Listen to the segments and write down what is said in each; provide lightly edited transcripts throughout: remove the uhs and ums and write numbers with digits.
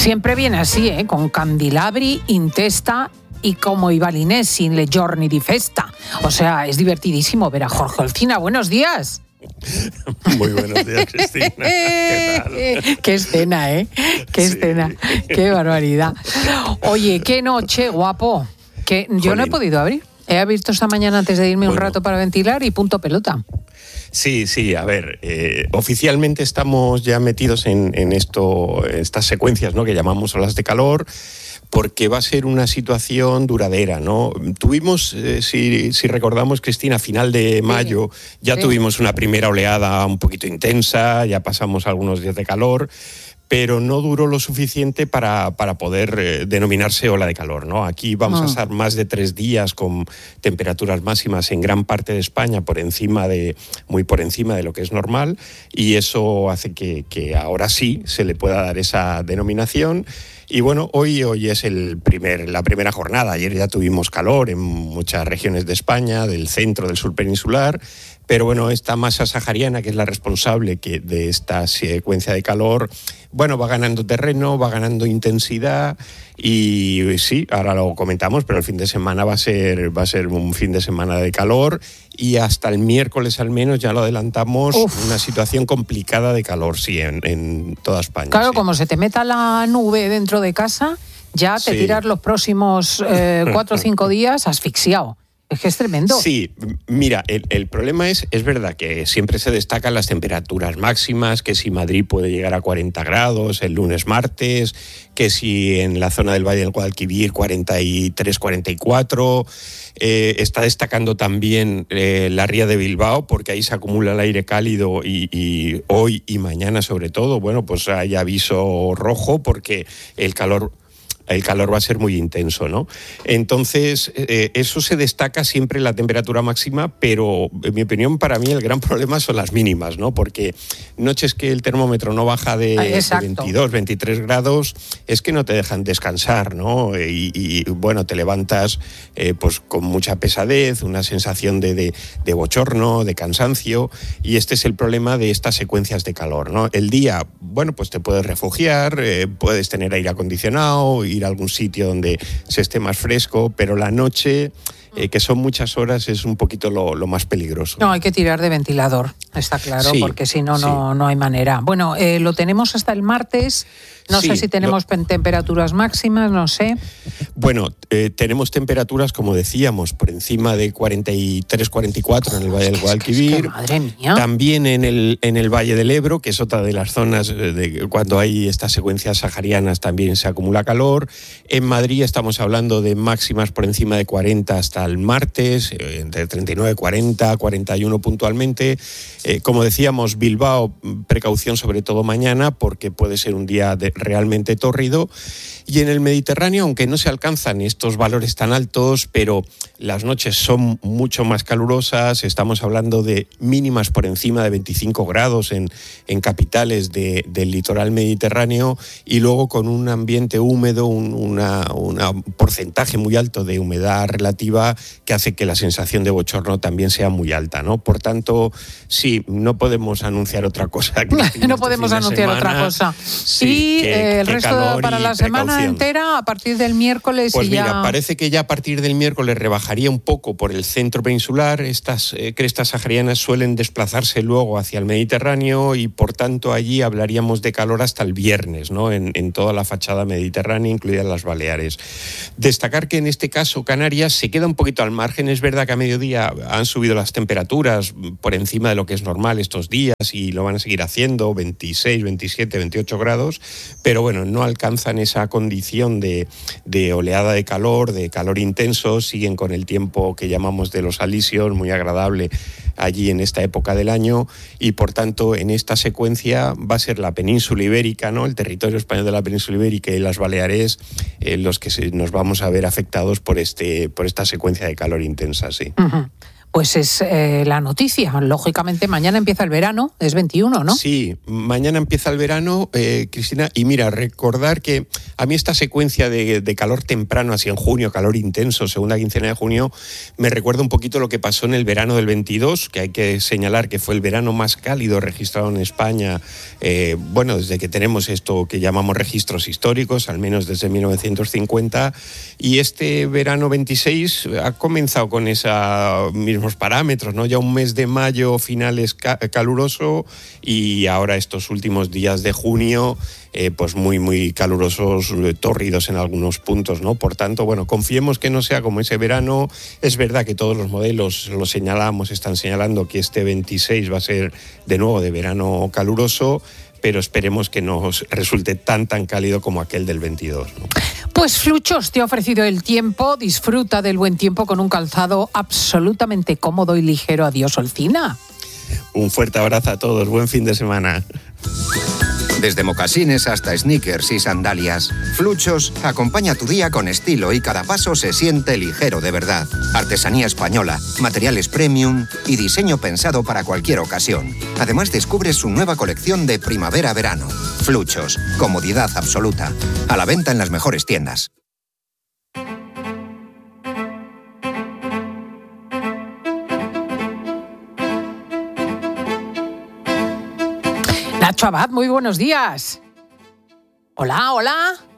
Siempre viene así, con candelabri in testa y como i balinesi in le giorni di festa. O sea, es divertidísimo ver a Jorge Olcina. Buenos días. Muy buenos días, Cristina. ¿Qué tal? Qué escena, Qué escena. Qué barbaridad. Oye, qué noche, guapo. Que yo no he podido abrir. He abierto esta mañana antes de irme un rato para ventilar y punto pelota. Sí, a ver, oficialmente estamos ya metidos en estas secuencias, ¿no?, que llamamos olas de calor, porque va a ser una situación duradera, ¿no? Tuvimos, si recordamos, Cristina, a final de mayo ya tuvimos una primera oleada un poquito intensa, ya pasamos algunos días de calor, pero no duró lo suficiente para poder denominarse ola de calor, ¿no? Aquí vamos a estar más de 3 días con temperaturas máximas en gran parte de España muy por encima de lo que es normal, y eso hace que ahora sí se le pueda dar esa denominación. Y bueno, hoy es la primera jornada. Ayer ya tuvimos calor en muchas regiones de España, del centro, del sur peninsular, pero bueno, esta masa sahariana, que es la responsable de esta secuencia de calor, bueno, va ganando terreno, va ganando intensidad, y sí, ahora lo comentamos, pero el fin de semana va a ser un fin de semana de calor, y hasta el miércoles al menos, ya lo adelantamos, una situación complicada de calor, sí, en toda España. Claro, sí. Como se te meta la nube dentro de casa, ya te tiras los próximos 4 o 5 días asfixiado. Es que es tremendo. Sí, mira, el problema es verdad que siempre se destacan las temperaturas máximas, que si Madrid puede llegar a 40 grados el lunes, martes, que si en la zona del Valle del Guadalquivir 43, 44... está destacando también la ría de Bilbao, porque ahí se acumula el aire cálido y hoy y mañana sobre todo, bueno, pues hay aviso rojo porque el calor va a ser muy intenso, ¿no? Entonces, eso se destaca siempre en la temperatura máxima, pero en mi opinión, para mí el gran problema son las mínimas, ¿no? Porque noches que el termómetro no baja de 22, 23 grados, es que no te dejan descansar, ¿no? Y bueno, te levantas pues con mucha pesadez, una sensación de bochorno, de cansancio, y este es el problema de estas secuencias de calor, ¿no? El día, bueno, pues te puedes refugiar, puedes tener aire acondicionado, ir a algún sitio donde se esté más fresco, pero la noche, que son muchas horas, es un poquito lo más peligroso. No, hay que tirar de ventilador, está claro, porque si no, no hay manera. Bueno, lo tenemos hasta el martes. No sé si tenemos temperaturas máximas, no sé. Bueno, tenemos temperaturas, como decíamos, por encima de 43, 44 en el Valle del Guadalquivir. Es que, madre mía. También en el Valle del Ebro, que es otra de las zonas cuando hay estas secuencias saharianas también se acumula calor. En Madrid estamos hablando de máximas por encima de 40 hasta el martes, entre 39, 40, 41 puntualmente. Como decíamos, Bilbao, precaución sobre todo mañana, porque puede ser un día realmente tórrido. Y en el Mediterráneo, aunque no se alcanzan estos valores tan altos, pero las noches son mucho más calurosas. Estamos hablando de mínimas por encima de 25 grados en capitales del litoral mediterráneo, y luego con un ambiente húmedo, un porcentaje muy alto de humedad relativa que hace que la sensación de bochorno también sea muy alta, ¿no? Por tanto, sí, no podemos anunciar otra cosa. No podemos anunciar otra cosa. Sí, y el resto para la semana entera, a partir del miércoles. Pues mira, parece que ya a partir del miércoles rebajaría un poco por el centro peninsular. Estas crestas saharianas suelen desplazarse luego hacia el Mediterráneo, y por tanto allí hablaríamos de calor hasta el viernes, ¿no? En toda la fachada mediterránea, incluidas las Baleares. Destacar que en este caso Canarias se queda un poquito al margen. Es verdad que a mediodía han subido las temperaturas por encima de lo que es normal estos días, y lo van a seguir haciendo, 26, 27, 28 grados, pero bueno, no alcanzan esa condición de oleada de calor intenso. Siguen con el tiempo que llamamos de los alisios, muy agradable allí en esta época del año, y por tanto en esta secuencia va a ser la península ibérica, ¿no?, el territorio español de la península ibérica y las Baleares, los que nos vamos a ver afectados por esta secuencia de calor intensa, sí. Uh-huh. pues es la noticia. Lógicamente, mañana empieza el verano, es 21, ¿no? Sí, mañana empieza el verano, Cristina, y mira, recordar que a mí esta secuencia de calor temprano, así en junio, calor intenso, segunda quincena de junio, me recuerda un poquito lo que pasó en el verano del 22, que hay que señalar que fue el verano más cálido registrado en España, desde que tenemos esto que llamamos registros históricos, al menos desde 1950, y este verano 26 ha comenzado con esos mismos parámetros, ¿no? Ya un mes de mayo finales caluroso y ahora estos últimos días de junio pues muy, muy calurosos, tórridos en algunos puntos, ¿no? Por tanto, bueno, confiemos que no sea como ese verano. Es verdad que todos los modelos lo señalamos, están señalando que este 26 va a ser de nuevo de verano caluroso, pero esperemos que no resulte tan cálido como aquel del 22, ¿no? Pues Fluchos te ha ofrecido el tiempo. Disfruta del buen tiempo con un calzado absolutamente cómodo y ligero. Adiós, Olcina. Un fuerte abrazo a todos. Buen fin de semana. Desde mocasines hasta sneakers y sandalias, Fluchos acompaña tu día con estilo y cada paso se siente ligero de verdad. Artesanía española, materiales premium y diseño pensado para cualquier ocasión. Además descubres su nueva colección de primavera-verano. Fluchos, comodidad absoluta. A la venta en las mejores tiendas. Nacho Abad, muy buenos días. Hola, hola.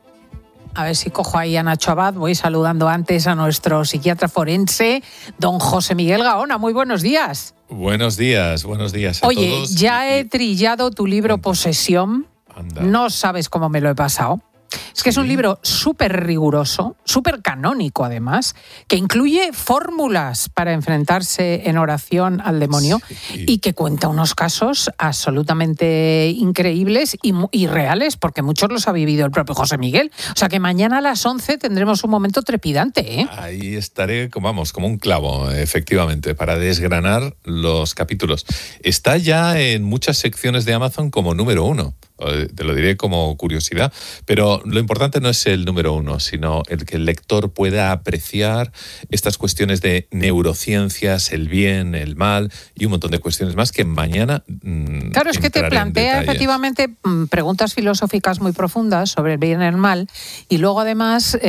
A ver si cojo ahí a Nacho Abad. Voy saludando antes a nuestro psiquiatra forense, don José Miguel Gaona. Muy buenos días. Buenos días a todos. Oye, ya he trillado tu libro Posesión. Anda. No sabes cómo me lo he pasado. Es que es un libro súper riguroso, súper canónico además, que incluye fórmulas para enfrentarse en oración al demonio y que cuenta unos casos absolutamente increíbles y reales, porque muchos los ha vivido el propio José Miguel. O sea que mañana a las 11 tendremos un momento trepidante, ¿eh? Ahí estaré, como un clavo, efectivamente, para desgranar los capítulos. Está ya en muchas secciones de Amazon como número 1. Te lo diré como curiosidad, pero lo importante no es el número 1, sino el que el lector pueda apreciar estas cuestiones de neurociencias, el bien, el mal y un montón de cuestiones más que mañana claro, es que te plantea efectivamente preguntas filosóficas muy profundas sobre el bien y el mal, y luego además,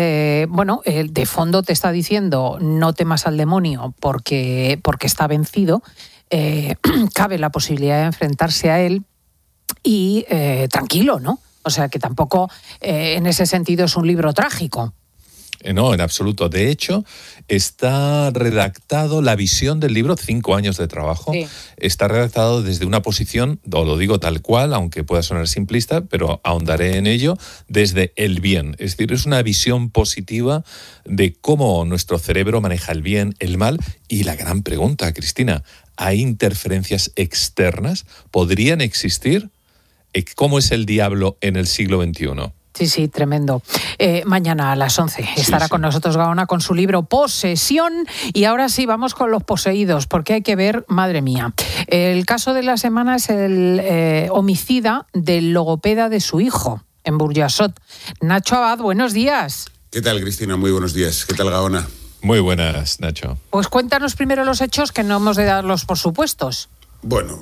de fondo te está diciendo no temas al demonio porque está vencido, cabe la posibilidad de enfrentarse a él. Y tranquilo, ¿no? O sea, que tampoco en ese sentido es un libro trágico. No, en absoluto. De hecho, está redactado la visión del libro, 5 años de trabajo, sí. Está redactado desde una posición, o lo digo tal cual, aunque pueda sonar simplista, pero ahondaré en ello, desde el bien. Es decir, es una visión positiva de cómo nuestro cerebro maneja el bien, el mal, y la gran pregunta, Cristina, ¿hay interferencias externas? ¿Podrían existir? ¿Cómo es el diablo en el siglo XXI? Sí, tremendo. Mañana a las 11 estará con nosotros Gaona con su libro Posesión. Y ahora sí, vamos con los poseídos, porque hay que ver, madre mía. El caso de la semana es el homicida del logopeda de su hijo en Burjasot. Nacho Abad, buenos días. ¿Qué tal, Cristina? Muy buenos días. ¿Qué tal, Gaona? Muy buenas, Nacho. Pues cuéntanos primero los hechos, que no hemos de darlos por supuestos. Bueno,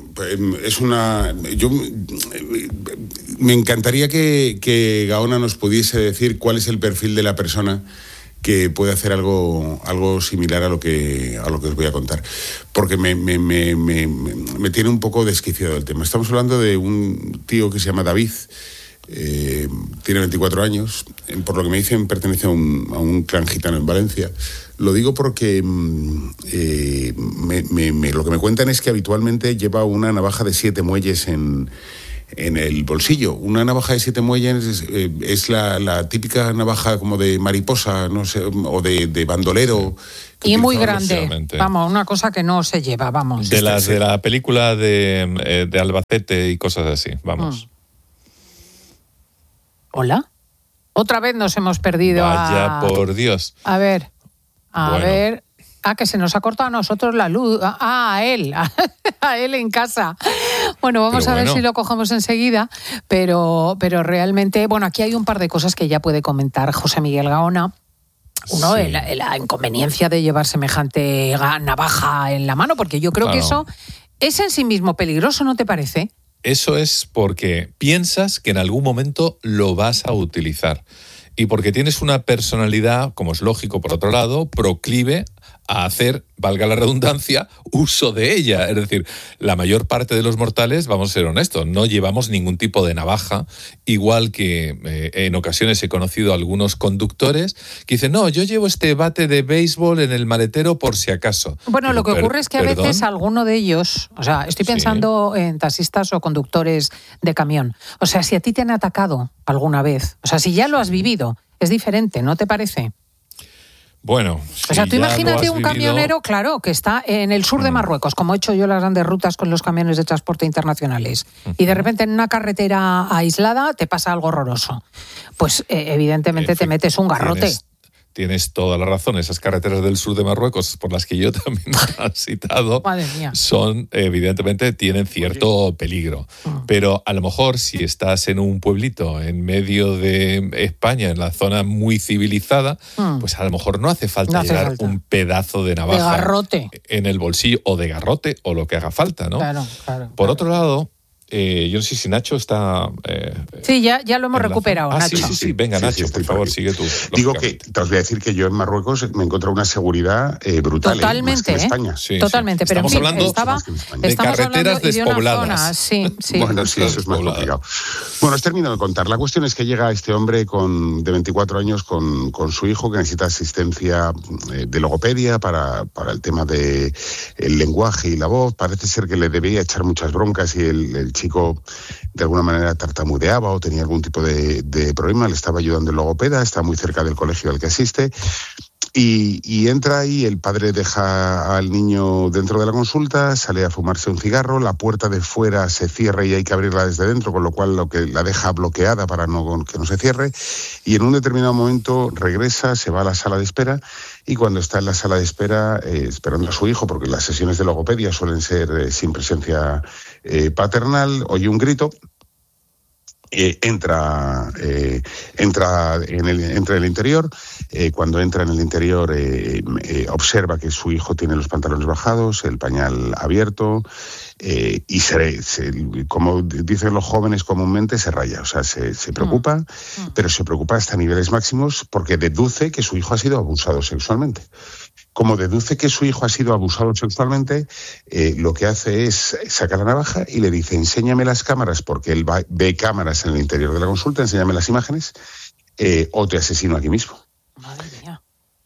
me encantaría que Gaona nos pudiese decir cuál es el perfil de la persona que puede hacer algo similar a lo que os voy a contar, porque me tiene un poco desquiciado el tema. Estamos hablando de un tío que se llama David, tiene 24 años, por lo que me dicen pertenece a un clan gitano en Valencia. Lo digo porque lo que me cuentan es que habitualmente lleva una navaja de 7 muelles en el bolsillo. Una navaja de 7 muelles es la típica navaja como de mariposa, no sé, o de bandolero. Y muy grande, vamos, una cosa que no se lleva, vamos. De las de la película de Albacete y cosas así, vamos. ¿Hola? Otra vez nos hemos perdido. Vaya por Dios. A ver. Que se nos ha cortado a nosotros la luz. A él en casa. Bueno, vamos a ver si lo cogemos enseguida, pero realmente, aquí hay un par de cosas que ya puede comentar José Miguel Gaona. la inconveniencia de llevar semejante navaja en la mano, porque yo creo que eso es en sí mismo peligroso, ¿no te parece? Eso es porque piensas que en algún momento lo vas a utilizar y porque tienes una personalidad, como es lógico por otro lado, proclive a hacer, valga la redundancia, uso de ella. Es decir, la mayor parte de los mortales, vamos a ser honestos, no llevamos ningún tipo de navaja, igual que en ocasiones he conocido a algunos conductores que dicen, no, yo llevo este bate de béisbol en el maletero por si acaso. Bueno, lo que ocurre es que a veces alguno de ellos, o sea, estoy pensando en taxistas o conductores de camión, o sea, si a ti te han atacado alguna vez, o sea, si ya lo has vivido, es diferente, ¿no te parece? Bueno, o sea, tú imagínate un camionero, claro, que está en el sur de Marruecos, como he hecho yo las grandes rutas con los camiones de transporte internacionales, y de repente en una carretera aislada te pasa algo horroroso. Pues evidentemente te metes un garrote. Tienes toda la razón. Esas carreteras del sur de Marruecos, por las que yo también he transitado, son, evidentemente, tienen cierto peligro. Pero a lo mejor si estás en un pueblito en medio de España, en la zona muy civilizada, pues a lo mejor no hace falta llevar un pedazo de navaja, de garrote, en el bolsillo, o de garrote, o lo que haga falta, ¿no? Claro. Por otro lado, yo no sé si Nacho está... sí, ya lo hemos recuperado, Nacho. Sí, venga, Nacho, por favor, sigue tú. Digo que, te os voy a decir que yo en Marruecos me he encontrado una seguridad brutal. Totalmente, más que en España. Sí, totalmente, pero estamos hablando de carreteras despobladas. Sí. Bueno, sí, eso es más complicado. Bueno, os termino de contar. La cuestión es que llega este hombre de 24 años con su hijo que necesita asistencia de logopedia para el tema del lenguaje y la voz. Parece ser que le debía echar muchas broncas y el chico de alguna manera tartamudeaba o tenía algún tipo de problema. Le estaba ayudando el logopeda, está muy cerca del colegio al que asiste. Y entra ahí, el padre deja al niño dentro de la consulta, sale a fumarse un cigarro, la puerta de fuera se cierra y hay que abrirla desde dentro, con lo cual lo que la deja bloqueada para que no se cierre, y en un determinado momento regresa, se va a la sala de espera, y cuando está en la sala de espera esperando a su hijo, porque las sesiones de logopedia suelen ser sin presencia paternal, oye un grito. Entra en el interior. Cuando entra en el interior observa que su hijo tiene los pantalones bajados, el pañal abierto, y como dicen los jóvenes comúnmente, se raya, o sea, se preocupa, pero se preocupa hasta niveles máximos porque deduce que su hijo ha sido abusado sexualmente. Como deduce que su hijo ha sido abusado sexualmente, lo que hace es sacar la navaja y le dice, enséñame las cámaras, porque él ve cámaras en el interior de la consulta, enséñame las imágenes, o te asesino aquí mismo. Madre mía.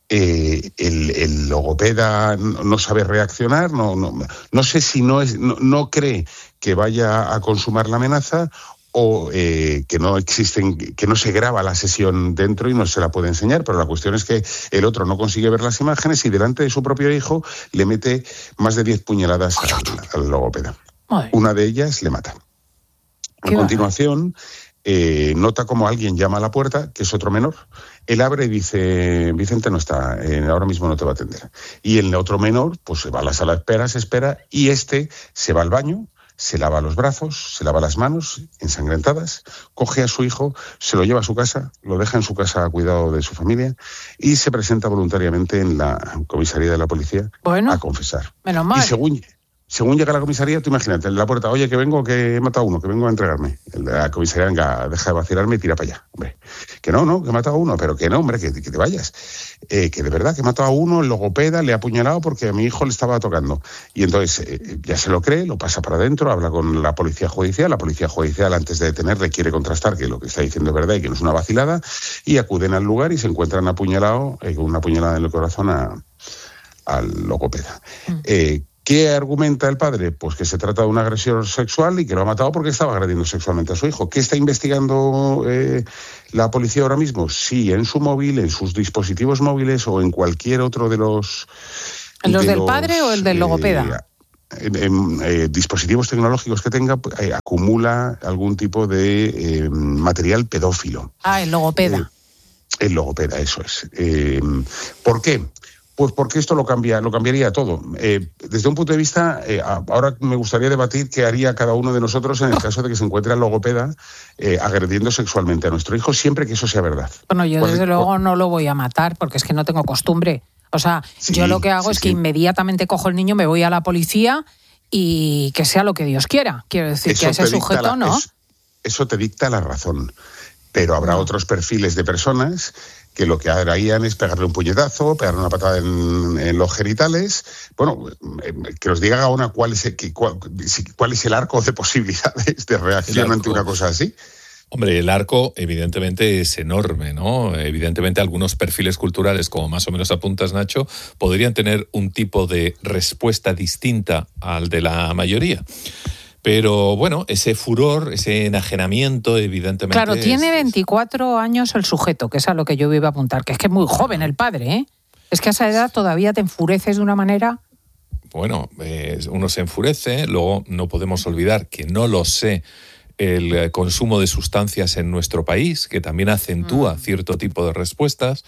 El logopeda no sabe reaccionar, no sé si no cree que vaya a consumar la amenaza, o que no se graba la sesión dentro y no se la puede enseñar, pero la cuestión es que el otro no consigue ver las imágenes y delante de su propio hijo le mete más de 10 puñaladas al logopeda. Una de ellas le mata. A continuación, nota como alguien llama a la puerta, que es otro menor. Él abre y dice, Vicente no está, ahora mismo no te va a atender. Y el otro menor pues se va a la sala de espera, se espera, y se va al baño, se lava los brazos, se lava las manos ensangrentadas, coge a su hijo, se lo lleva a su casa, lo deja en su casa a cuidado de su familia y se presenta voluntariamente en la comisaría de la policía a confesar. Menos mal. Y según llega a la comisaría, tú imagínate, en la puerta, oye, que he matado a uno, que vengo a entregarme. La comisaría, venga, deja de vacilarme y tira para allá. Hombre, que no, que he matado a uno, pero que no, hombre, que te vayas. Que de verdad, que he matado a uno, el logopeda, le ha apuñalado porque a mi hijo le estaba tocando. Y entonces ya se lo cree, lo pasa para adentro, habla con la policía judicial. La policía judicial, antes de detenerle, quiere contrastar que lo que está diciendo es verdad y que no es una vacilada, y acuden al lugar y se encuentran apuñalado, con una apuñalada en el corazón al logopeda. ¿Qué argumenta el padre? Pues que se trata de una agresión sexual y que lo ha matado porque estaba agrediendo sexualmente a su hijo. ¿Qué está investigando la policía ahora mismo? Sí, en su móvil, en sus dispositivos móviles o en cualquier otro de los... ¿Los del padre o el del logopeda? En dispositivos tecnológicos que tenga, acumula algún tipo de material pedófilo. El logopeda. El logopeda, eso es. ¿Por qué? Pues porque esto lo cambiaría todo. Desde un punto de vista, ahora me gustaría debatir qué haría cada uno de nosotros en el caso de que se encuentre al logopeda agrediendo sexualmente a nuestro hijo, siempre que eso sea verdad. Bueno, yo desde luego no lo voy a matar porque es que no tengo costumbre. O sea, sí, yo lo que hago es que inmediatamente cojo el niño, me voy a la policía y que sea lo que Dios quiera. Quiero decir, eso que a ese sujeto no. Eso te dicta la razón. Pero habrá otros perfiles de personas que lo que harían es pegarle un puñetazo, pegarle una patada en los genitales. Bueno, que nos diga Gaona cuál es el arco de posibilidades de reacción ante una cosa así. Hombre, el arco evidentemente es enorme, ¿no? Evidentemente algunos perfiles culturales, como más o menos apuntas, Nacho, podrían tener un tipo de respuesta distinta al de la mayoría. Pero bueno, ese furor, ese enajenamiento, evidentemente... Claro, tiene 24 años el sujeto, que es a lo que yo iba a apuntar, que es muy joven el padre, ¿eh? Es que a esa edad todavía te enfureces de una manera... Bueno, uno se enfurece, luego no podemos olvidar que no lo sé... el consumo de sustancias en nuestro país, que también acentúa cierto tipo de respuestas,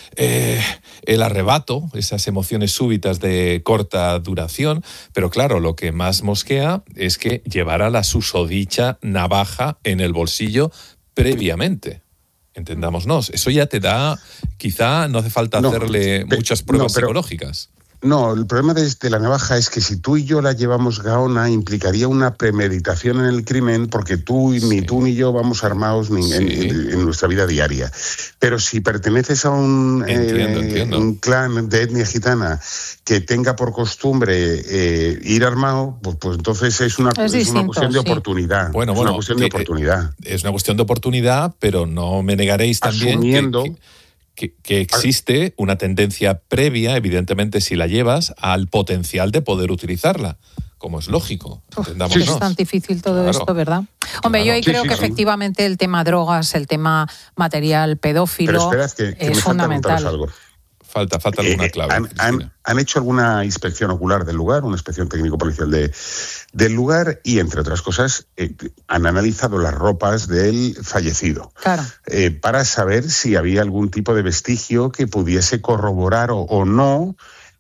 el arrebato, esas emociones súbitas de corta duración, pero claro, lo que más mosquea es que llevara la susodicha navaja en el bolsillo previamente. Entendámonos, eso ya te da, quizá no hace falta hacerle muchas pruebas psicológicas. No, el problema de la navaja es que si tú y yo la llevamos, Gaona, implicaría una premeditación en el crimen, porque ni tú ni yo vamos armados en nuestra vida diaria. Pero si perteneces a un clan de etnia gitana que tenga por costumbre ir armado, pues entonces es una cuestión de oportunidad. Bueno, una cuestión de oportunidad. Es una cuestión de oportunidad, pero no me negaréis también que existe una tendencia previa, evidentemente, si la llevas, al potencial de poder utilizarla, como es lógico. Es tan difícil todo esto, ¿verdad? Hombre, yo ahí creo que efectivamente el tema drogas, el tema material pedófilo es fundamental. Algo. Falta alguna clave. Han hecho alguna inspección ocular del lugar, una inspección técnico-policial del lugar y, entre otras cosas, han analizado las ropas del fallecido para saber si había algún tipo de vestigio que pudiese corroborar o no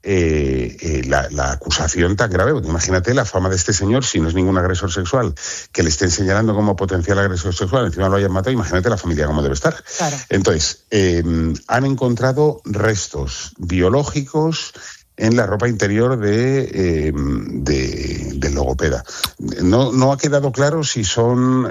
la acusación tan grave. Porque imagínate la fama de este señor, si no es ningún agresor sexual, que le estén señalando como potencial agresor sexual, encima lo hayan matado, imagínate la familia cómo debe estar. Claro. Entonces, han encontrado restos biológicos en la ropa interior del logopeda. No ha quedado claro si son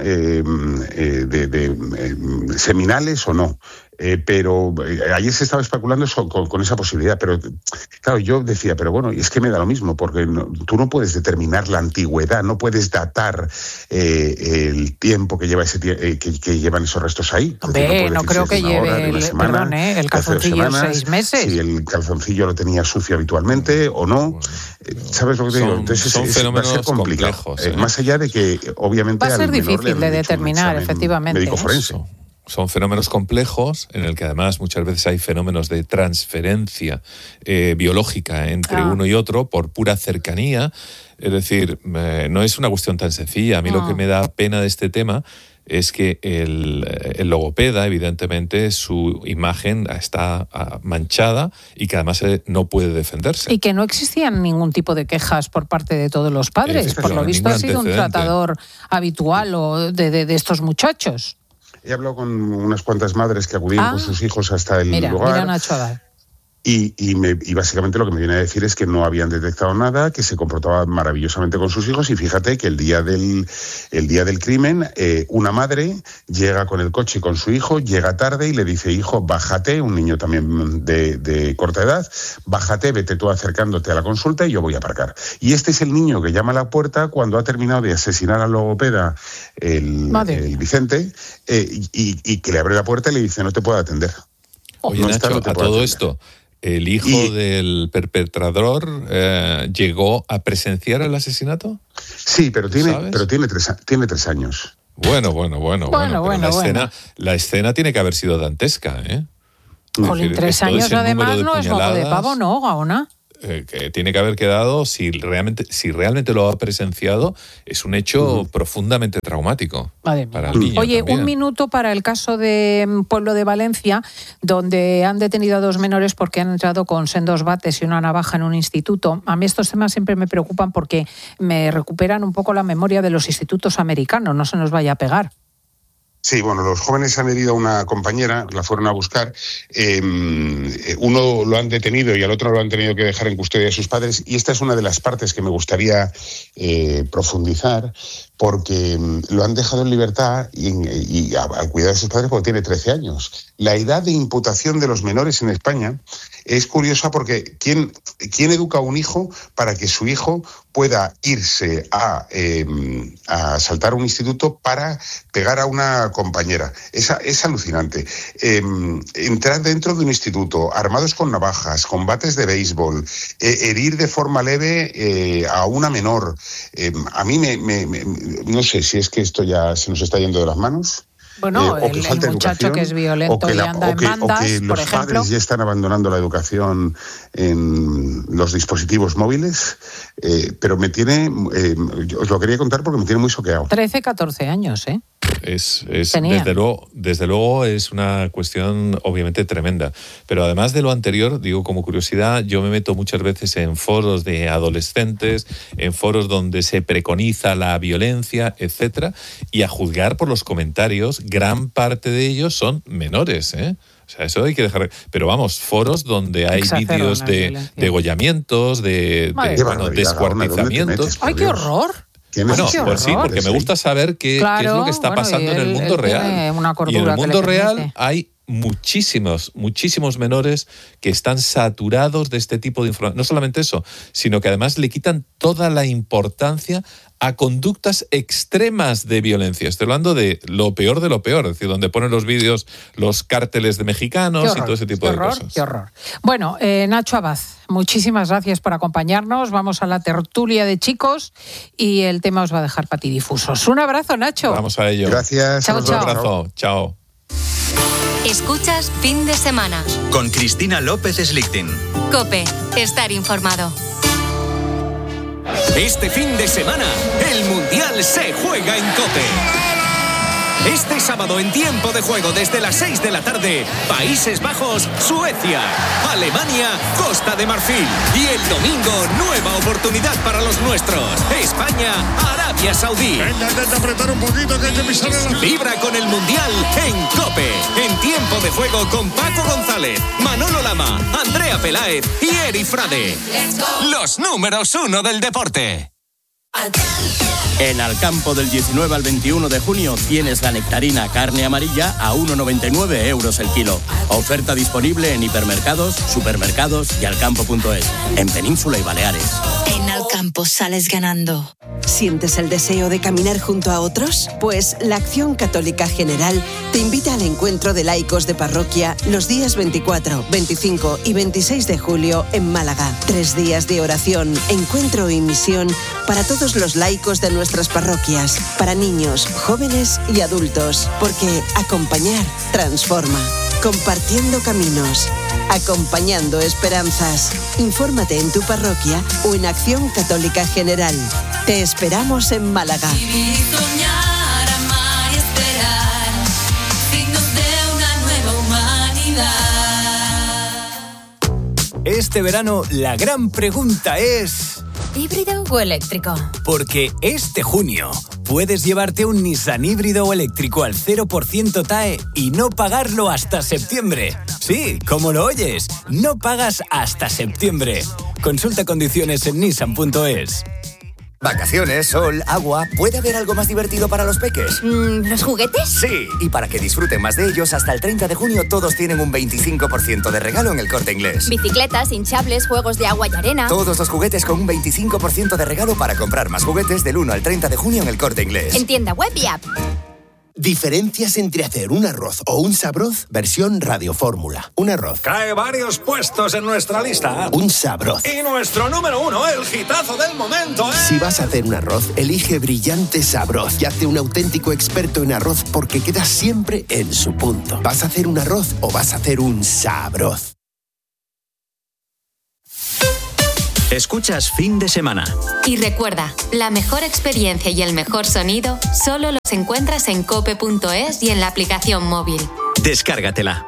seminales o no. Pero ayer se estaba especulando con esa posibilidad. Pero claro, yo decía, pero bueno, es que me da lo mismo, porque tú no puedes determinar la antigüedad, no puedes datar el tiempo que lleva que llevan esos restos ahí. Hombre, no creo que lleve el calzoncillo 6 meses. Si el calzoncillo lo tenía sucio habitualmente o no. ¿Sabes lo que te digo? Entonces va a ser complicado. Complejos, más allá de que, obviamente, va a ser difícil de determinar, efectivamente. Médico forense. Son fenómenos complejos en el que además muchas veces hay fenómenos de transferencia biológica entre uno y otro por pura cercanía. Es decir, no es una cuestión tan sencilla. A mí lo que me da pena de este tema es que el logopeda, evidentemente, su imagen está manchada y que además no puede defenderse. Y que no existían ningún tipo de quejas por parte de todos los padres. Por lo visto ha sido un tratador habitual de estos muchachos. He hablado con unas cuantas madres que acudían con sus hijos hasta el lugar. Mira, Nacho, y básicamente lo que me viene a decir es que no habían detectado nada, que se comportaba maravillosamente con sus hijos. Y fíjate que el día del crimen, una madre llega con el coche con su hijo, llega tarde y le dice: hijo, bájate, un niño también de corta edad, bájate, vete tú acercándote a la consulta y yo voy a aparcar. Y este es el niño que llama a la puerta cuando ha terminado de asesinar al logopeda el Vicente, y que le abre la puerta y le dice: no te puedo atender. Oye, Nacho, a todo esto, ¿el hijo del perpetrador llegó a presenciar el asesinato? Sí, pero tiene 3 años. Bueno. La escena tiene que haber sido dantesca, ¿eh? Jolín, 3 años además no es moco de pavo, ¿no, Gaona? que tiene que haber quedado, si realmente lo ha presenciado, es un hecho profundamente traumático para el niño. Oye, también. Un minuto para el caso de Pueblo de Valencia, donde han detenido a 2 menores porque han entrado con sendos bates y una navaja en un instituto. A mí estos temas siempre me preocupan porque me recuperan un poco la memoria de los institutos americanos, no se nos vaya a pegar. Sí, bueno, los jóvenes han herido a una compañera, la fueron a buscar, uno lo han detenido y al otro lo han tenido que dejar en custodia de sus padres, y esta es una de las partes que me gustaría profundizar, porque lo han dejado en libertad y al cuidado de sus padres porque tiene 13 años. La edad de imputación de los menores en España es curiosa porque ¿quién educa a un hijo para que su hijo pueda irse a saltar a un instituto para pegar a una compañera? Es alucinante. Entrar dentro de un instituto, armados con navajas, con bates de béisbol, herir de forma leve a una menor. A mí no sé si es que esto ya se nos está yendo de las manos. Bueno, el muchacho que es violento y anda en bandas, o que los por ejemplo. padres ya están abandonando la educación en los dispositivos móviles, pero me tiene, os lo quería contar porque me tiene muy choqueado. 13, 14 años, ¿eh? Desde luego es una cuestión obviamente tremenda, pero además de lo anterior, digo como curiosidad, yo me meto muchas veces en foros de adolescentes, en foros donde se preconiza la violencia, etcétera, y a juzgar por los comentarios, gran parte de ellos son menores, ¿eh? O sea, eso hay que dejar. Pero vamos, foros donde hay vídeos de degollamientos, de descuartizamientos. ¡Ay, qué horror! Bueno, pues sí, porque me gusta saber qué es lo que está pasando en el mundo real. Y en el mundo real hay muchísimos menores que están saturados de este tipo de información. No solamente eso, sino que además le quitan toda la importancia a conductas extremas de violencia. Estoy hablando de lo peor, es decir, donde ponen los vídeos los cárteles de mexicanos y todo ese tipo de cosas. ¡Qué horror! Bueno, Nacho Abad, muchísimas gracias por acompañarnos. Vamos a la tertulia de chicos y el tema os va a dejar patidifusos. Un abrazo, Nacho. Vamos a ello. Gracias. Chao, chao. Un abrazo. Chao. Escuchas Fin de Semana. Con Cristina López Slichting. COPE. Estar informado. Este fin de semana, el Mundial se juega en COPE. Este sábado en tiempo de juego desde las 6 de la tarde, Países Bajos, Suecia, Alemania, Costa de Marfil. Y el domingo, nueva oportunidad para los nuestros. España, Arabia Saudí. Venga, intenta apretar un poquito que hay que pisar en la... Vibra con el Mundial en COPE. En tiempo de juego con Paco González, Manolo Lama, Andrea Peláez y Eri Frade. Los números 1 del deporte. En Alcampo del 19 al 21 de junio tienes la nectarina carne amarilla a 1,99 € el kilo. Oferta disponible en hipermercados, supermercados y alcampo.es. En Península y Baleares. En Alcampo sales ganando. ¿Sientes el deseo de caminar junto a otros? Pues la Acción Católica General te invita al encuentro de laicos de parroquia los días 24, 25 y 26 de julio en Málaga. 3 días de oración, encuentro y misión para todos los laicos de nuestras parroquias, para niños, jóvenes y adultos, porque acompañar transforma. Compartiendo caminos, acompañando esperanzas. Infórmate en tu parroquia o en Acción Católica General. Te esperamos en Málaga. Vivir, soñar, amar y esperar, signos de una nueva humanidad. Este verano la gran pregunta es... ¿híbrido o eléctrico? Porque este junio puedes llevarte un Nissan híbrido o eléctrico al 0% TAE y no pagarlo hasta septiembre. Sí, como lo oyes, no pagas hasta septiembre. Consulta condiciones en nissan.es. Vacaciones, sol, agua. ¿Puede haber algo más divertido para los peques? ¿Los juguetes? Sí, y para que disfruten más de ellos, hasta el 30 de junio todos tienen un 25% de regalo en El Corte Inglés. Bicicletas, hinchables, juegos de agua y arena. Todos los juguetes con un 25% de regalo para comprar más juguetes del 1 al 30 de junio en El Corte Inglés. En tienda web y app. Diferencias entre hacer un arroz o un sabroz, versión radiofórmula. Un arroz. Cae varios puestos en nuestra lista. Un sabroz. Y nuestro número 1, el hitazo del momento, ¿eh? Si vas a hacer un arroz, elige Brillante Sabroz y hazte un auténtico experto en arroz porque queda siempre en su punto. ¿Vas a hacer un arroz o vas a hacer un sabroz? Escuchas Fin de Semana. Y recuerda, la mejor experiencia y el mejor sonido solo los encuentras en cope.es y en la aplicación móvil. Descárgatela.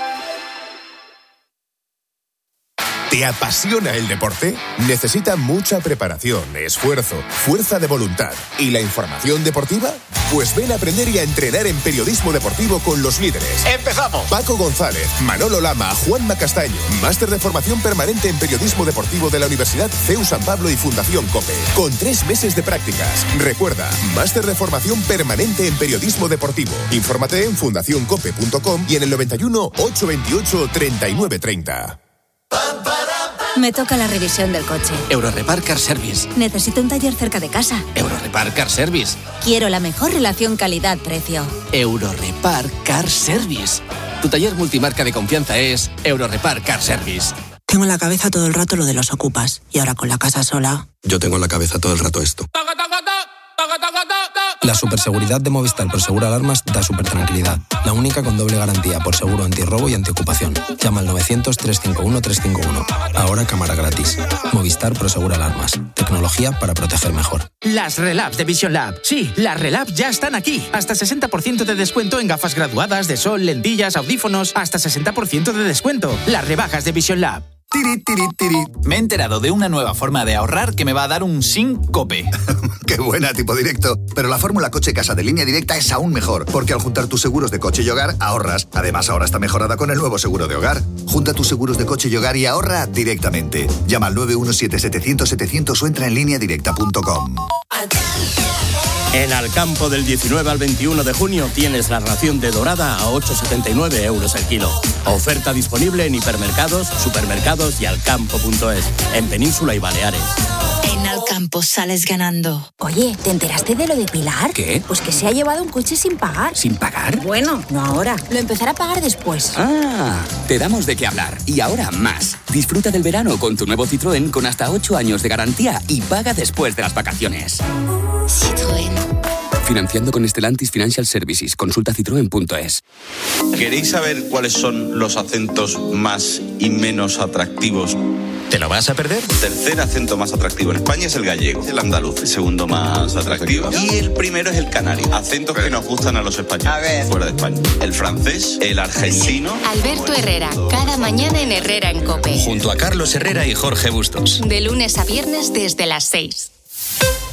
¿Te apasiona el deporte? Necesita mucha preparación, esfuerzo, fuerza de voluntad. ¿Y la información deportiva? Pues ven a aprender y a entrenar en periodismo deportivo con los líderes. ¡Empezamos! Paco González, Manolo Lama, Juanma Castaño. Máster de formación permanente en periodismo deportivo de la Universidad CEU San Pablo y Fundación COPE. Con 3 meses de prácticas. Recuerda, máster de formación permanente en periodismo deportivo. Infórmate en fundacioncope.com y en el 91 828 3930. Me toca la revisión del coche. Eurorepar Car Service. Necesito un taller cerca de casa. Eurorepar Car Service. Quiero la mejor relación calidad-precio. Eurorepar Car Service. Tu taller multimarca de confianza es Eurorepar Car Service. Tengo en la cabeza todo el rato lo de los ocupas. Y ahora con la casa sola... Yo tengo en la cabeza todo el rato esto. La superseguridad de Movistar Prosegur Alarmas da súper tranquilidad. La única con doble garantía por seguro antirrobo y antiocupación. Llama al 900-351-351. Ahora cámara gratis. Movistar Prosegur Alarmas. Tecnología para proteger mejor. Las relabs de Vision Lab. Sí, las relabs ya están aquí. Hasta 60% de descuento en gafas graduadas, de sol, lentillas, audífonos. Hasta 60% de descuento. Las rebajas de Vision Lab. Me he enterado de una nueva forma de ahorrar que me va a dar un síncope. ¡Qué buena, tipo directo! Pero la fórmula coche-casa de Línea Directa es aún mejor, porque al juntar tus seguros de coche y hogar, ahorras. Además, ahora está mejorada con el nuevo seguro de hogar. Junta tus seguros de coche y hogar y ahorra directamente. Llama al 917-700-700 o entra en lineadirecta.com. En Alcampo del 19 al 21 de junio tienes la ración de dorada a 8,79 euros el kilo. Oferta disponible en hipermercados, supermercados y alcampo.es, en Península y Baleares. En Alcampo sales ganando. Oye, ¿te enteraste de lo de Pilar? ¿Qué? Pues que se ha llevado un coche sin pagar. ¿Sin pagar? Bueno, no ahora. Lo empezará a pagar después. Ah, te damos de qué hablar. Y ahora más. Disfruta del verano con tu nuevo Citroën con hasta 8 años de garantía y paga después de las vacaciones. Citroën. Financiando con Stellantis Financial Services. Consulta citroen.es. ¿Queréis saber cuáles son los acentos más y menos atractivos? ¿Te lo vas a perder? El tercer acento más atractivo en España es el gallego, el andaluz, el segundo más atractivo. Y el primero es el canario. Acentos que nos gustan a los españoles fuera de España. El francés, el argentino. Alberto Herrera, cada mañana en Herrera en COPE. Junto a Carlos Herrera y Jorge Bustos. De lunes a viernes desde las 6.